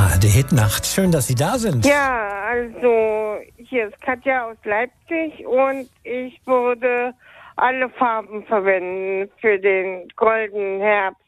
ARD Hitnacht. Schön, dass Sie da sind. Ja, also hier ist Katja aus Leipzig und ich würde alle Farben verwenden für den goldenen Herbst.